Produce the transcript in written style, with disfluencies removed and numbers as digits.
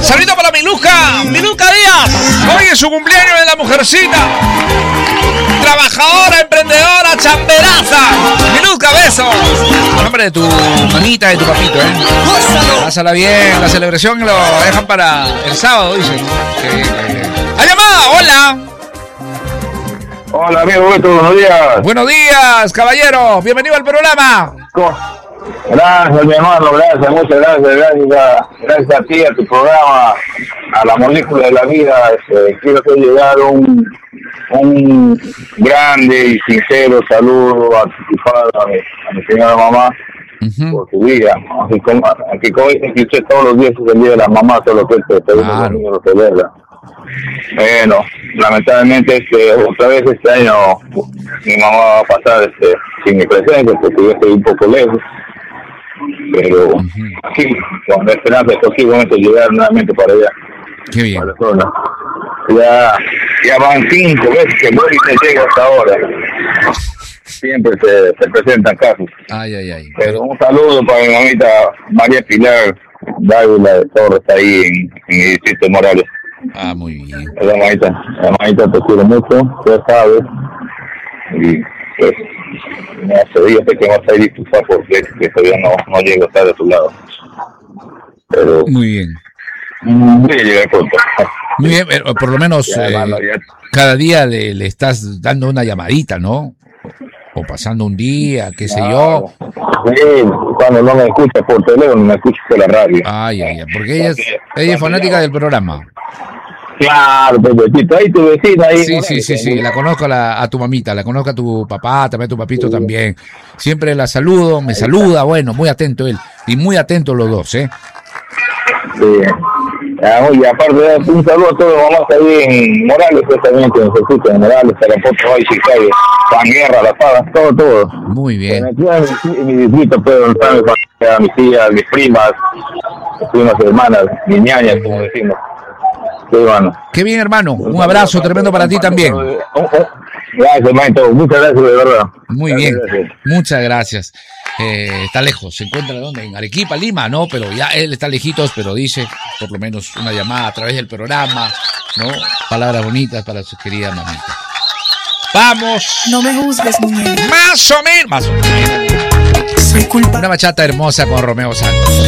Saludito para Miluca Díaz. Hoy es su cumpleaños de la mujercita. Trabajadora, emprendedora, chamberaza. Miluca, besos. En nombre de tu mamita y de tu papito, Pásala bien. La celebración lo dejan para el sábado, dicen. ¡Hay llamada! ¡Hola! Hola, amigo Beto, buenos días. Buenos días, caballero. Bienvenido al programa. Gracias, mi hermano, gracias, muchas gracias a ti, a tu programa, a la molécula de la vida. Quiero hacer llegar un grande y sincero saludo a tu padre, a mi señora mamá, por su vida. Aunque como dicen que usted todos los días es el día de la mamá, solo que te pedimos los niños que verla. Bueno, lamentablemente otra vez este año mi mamá va a pasar sin mi presencia porque yo estoy un poco lejos, pero sí, con la esperanza de posiblemente llegar nuevamente para allá. Qué bien. Para la zona. Ya van 5 veces que no se llega hasta ahora. Siempre se presentan casos. Ay. Pero un saludo para mi mamita María Pilar Dávila de Torres, ahí en el distrito de Morales. Muy bien. La manita te quiere mucho, tú sabes. Y pues, me hace días que vas a ir disculpar porque todavía no llego a estar de tu lado. Pero muy bien. Voy a llegar pronto. Muy bien, por lo menos cada día le estás dando una llamadita, ¿no? O pasando un día, qué sé yo. Sí, cuando no me escucha por teléfono, me escucha por la radio. Ay, porque ella es fanática del programa. Claro, Pepetito, ahí tu vecina. Ahí sí, la conozco a tu mamita, la conozco a tu papá, también a tu papito también. Siempre la saludo, me saluda, bueno, muy atento él. Y muy atentos los dos, Sí. Y aparte, un saludo a todos los mamás ahí en Morales, que también que nos escuchan en Morales, Tarapoto, Valle, Chicago, Panguerra, La Paz, todo. Muy bien. En mi distrito, pero mi familia, mis tías, mis primas hermanas, mis ñañas, como decimos. Sí, hermano. Qué bien, hermano. Un abrazo tremendo para ti también. Gracias, hermano. Muchas gracias, de verdad. Muy bien. Muchas gracias. Está lejos. ¿Se encuentra dónde? En Arequipa, Lima, ¿no? Pero ya él está lejitos, pero dice por lo menos una llamada a través del programa, ¿no? Palabras bonitas para su querida mamita. ¡Vamos! No me juzgues, muñeca. Más o menos. Soy culpable. Una bachata hermosa con Romeo Santos.